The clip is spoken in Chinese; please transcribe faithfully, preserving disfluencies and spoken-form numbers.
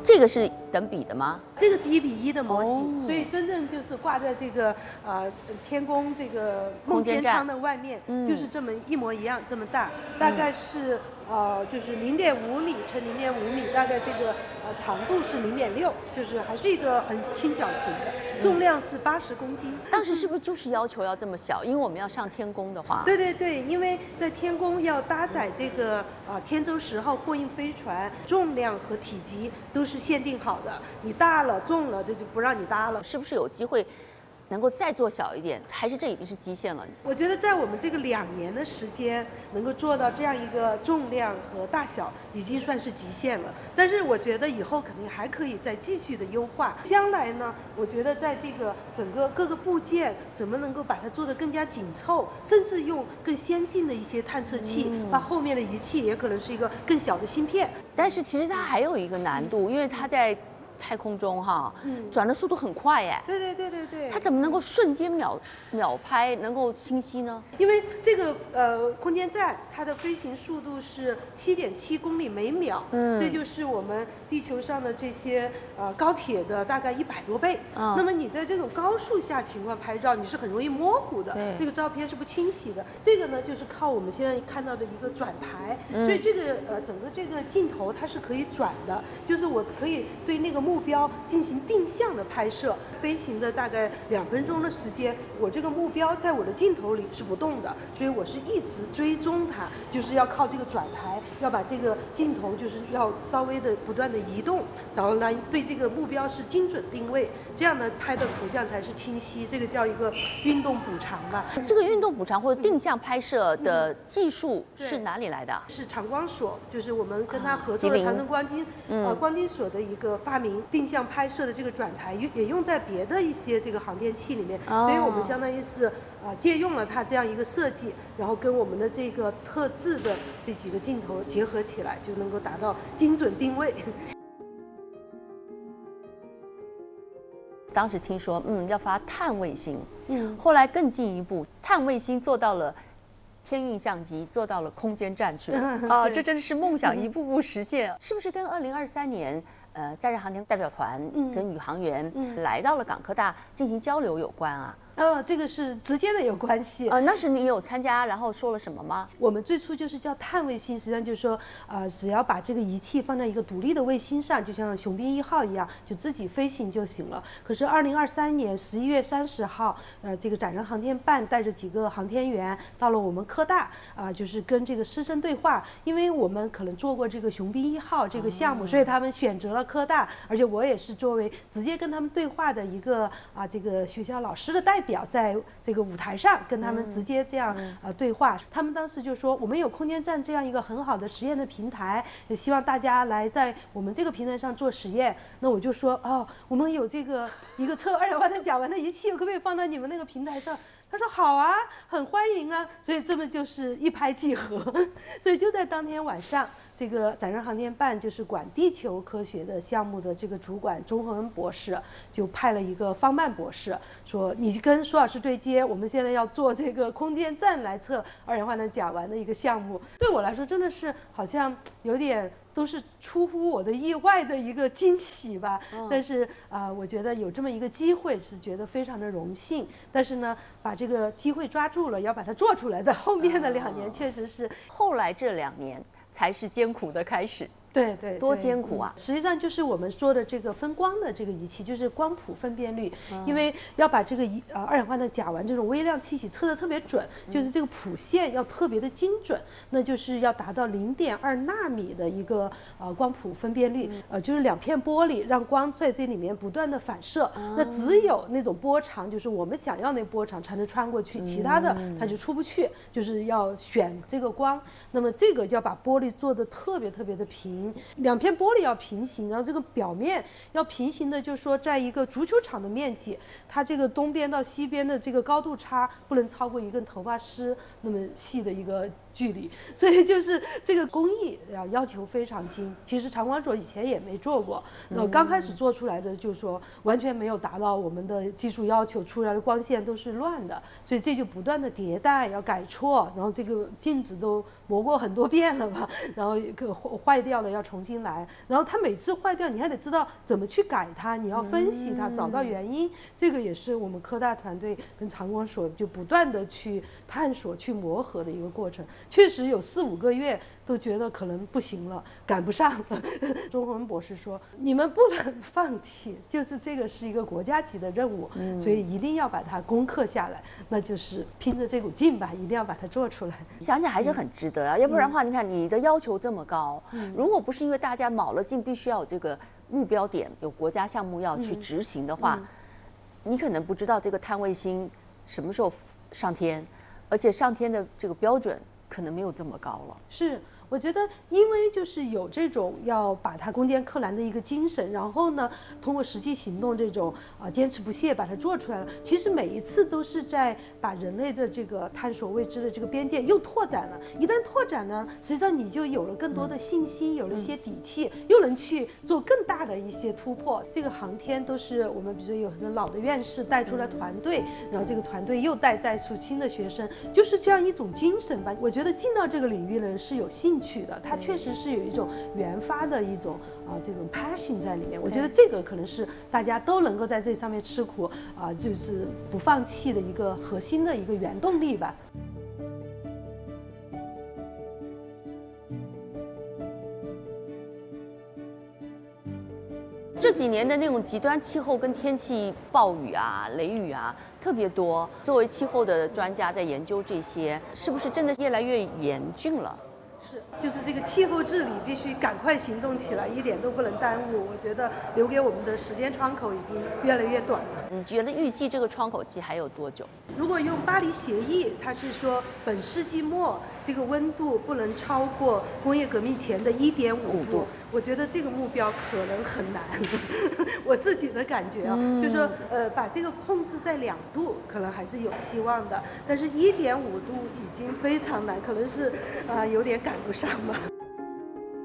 这个是等比的吗？ 这个是一比一的模型， 哦、 所以真正就是挂在这个呃天宫这个梦天仓的外面， 嗯、 就是这么一模一样这么大，大概是、嗯、呃就是零点五米乘零点五米，大概这个呃长度是零点六，就是还是一个很轻巧型的，重量是八十公斤。 当时是不是就是要求要这么小？因为我们要上天宫的话， 对对对，因为在天宫要搭载这个啊、呃、天舟十号货运飞船，重量和体积都是限定好的，你大了重了这就不让你搭了。 是不是有机会能够再做小一点？还是这已经是极限了？ 我觉得在我们这个两年的时间能够做到这样一个重量和大小，已经算是极限了。但是我觉得以后肯定还可以再继续的优化。将来呢，我觉得在这个整个各个部件怎么能够把它做得更加紧凑，甚至用更先进的一些探测器，嗯、把后面的仪器也可能是一个更小的芯片。 但是其实它还有一个难度，因为它在太空中哈，嗯、转的速度很快哎。 对对对对对。 它怎么能够瞬间秒秒拍，能够清晰呢？ 因为这个呃空间站它的飞行速度是七点七公里每秒，嗯，这就是我们地球上的这些呃高铁的大概一百多倍。嗯、那么你在这种高速下情况拍照，你是很容易模糊的，那个照片是不清晰的。这个呢，就是靠我们现在看到的一个转台，嗯、所以这个呃整个这个镜头它是可以转的，就是我可以对那个目标进行定向的拍摄，飞行的大概两分钟的时间，我这个目标在我的镜头里是不动的，所以我是一直追踪它，就是要靠这个转台，要把这个镜头就是要稍微的不断的移动，然后来对这个目标是精准定位，这样呢拍的图像才是清晰，这个叫一个运动补偿吧。 这个运动补偿或者定向拍摄的技术是哪里来的？ 嗯、是长光所，就是我们跟他合作的长城光金、嗯、呃光金所的一个发明，定向拍摄的这个转台也用在别的一些这个航天器里面，哦、所以我们相当于是啊、呃、借用了它这样一个设计，然后跟我们的这个特制的这几个镜头结合起来，就能够达到精准定位。 当时听说，嗯，要发碳卫星，嗯，后来更进一步，碳卫星做到了天运相机，做到了空间站去了，啊，这真的是梦想一步步实现，是不是跟二零二三年？呃，载人航天代表团跟宇航员来到了港科大进行交流有关啊。 呃，这个是直接的有关系。 呃，那时你有参加，然后说了什么吗？ 我们最初就是叫碳卫星，实际上就是说，呃，只要把这个仪器放在一个独立的卫星上，就像雄兵一号一样，就自己飞行就行了。可是二零二三年十一月三十号，呃，这个载人航天办带着几个航天员到了我们科大，啊、呃，就是跟这个师生对话，因为我们可能做过这个雄兵一号这个项目，哦、所以他们选择了科大，而且我也是作为直接跟他们对话的一个啊、呃，这个学校老师的代表。表在这个舞台上跟他们直接这样呃对话，他们当时就说我们有空间站这样一个很好的实验的平台，也希望大家来在我们这个平台上做实验。那我就说哦，我们有这个一个测二氧化碳甲烷的仪器，可不可以放到你们那个平台上？他说好啊，很欢迎啊，所以这么就是一拍即合，所以就在当天晚上。这个载人航天办就是管地球科学的项目的这个主管钟恒恩博士，就派了一个方曼博士，说你跟苏老师对接，我们现在要做这个空间站来测二氧化碳甲烷的一个项目。对我来说真的是好像有点都是出乎我的意外的一个惊喜吧。嗯、但是啊、呃，我觉得有这么一个机会是觉得非常的荣幸。但是呢，把这个机会抓住了，要把它做出来的，后面的两年确实是。 后来这两年才是艰苦的开始。 对 对, 对， 多艰苦啊！ 实际上就是我们说的这个分光的这个仪器，就是光谱分辨率，嗯、因为要把这个仪呃二氧化碳甲烷这种微量气体测得特别准，嗯、就是这个谱线要特别的精准，那就是要达到零点二纳米的一个呃光谱分辨率，嗯、呃就是两片玻璃让光在这里面不断的反射，嗯、那只有那种波长，就是我们想要那波长才能穿过去，嗯、其他的它就出不去，就是要选这个光，那么这个要把玻璃做得特别特别的平。两片玻璃要平行，然后这个表面要平行的，就是说在一个足球场的面积，它这个东边到西边的这个高度差不能超过一根头发丝那么细的一个距离，所以就是这个工艺要要求非常精。其实长光锁以前也没做过，那刚开始做出来的就是说完全没有达到我们的技术要求，出来的光线都是乱的，所以这就不断的迭代，要改错，然后这个镜子都磨过很多遍了吧，然后一个坏掉了要重新来，然后它每次坏掉你还得知道怎么去改它，你要分析它，找到原因，这个也是我们科大团队跟长光锁就不断的去探索、去磨合的一个过程。确实有四五个月都觉得可能不行了，赶不上了。钟宏文博士说：“你们不能放弃，就是这个是一个国家级的任务，嗯、所以一定要把它攻克下来，那就是拼着这股劲吧，一定要把它做出来。” 想想还是很值得啊，要不然的话，你看你的要求这么高，嗯、如果不是因为大家卯了劲，必须要有这个目标点，有国家项目要去执行的话，嗯嗯、你可能不知道这个碳卫星什么时候上天，而且上天的这个标准可能没有这么高了。 是。我觉得，因为就是有这种要把它攻坚克难的一个精神，然后呢，通过实际行动这种啊、呃、坚持不懈把它做出来了。其实每一次都是在把人类的这个探索未知的这个边界又拓展了。一旦拓展呢，实际上你就有了更多的信心，有了一些底气，又能去做更大的一些突破。这个航天都是我们比如说有很多老的院士带出了团队，然后这个团队又带带出新的学生，就是这样一种精神吧。我觉得进到这个领域的人是有兴趣。去的，它确实是有一种原发的一种啊、呃、这种 passion 在里面。我觉得这个可能是大家都能够在这上面吃苦啊、呃，就是不放弃的一个核心的一个原动力吧。 这几年的那种极端气候跟天气暴雨啊、雷雨啊特别多。作为气候的专家在研究这些，是不是真的越来越严峻了？ 是，就是这个气候治理必须赶快行动起来，一点都不能耽误。我觉得留给我们的时间窗口已经越来越短了。 你觉得预计这个窗口期还有多久？ 如果用巴黎协议，它是说本世纪末这个温度不能超过工业革命前的一点五度。我觉得这个目标可能很难，我自己的感觉啊，嗯、就是说，呃，把这个控制在两度，可能还是有希望的，但是一点五度已经非常难，可能是，啊、呃，有点赶不上吧。